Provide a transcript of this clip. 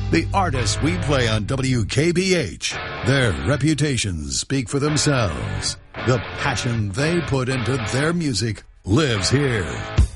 The artists we play on WKBH, their reputations speak for themselves. The passion they put into their music lives here.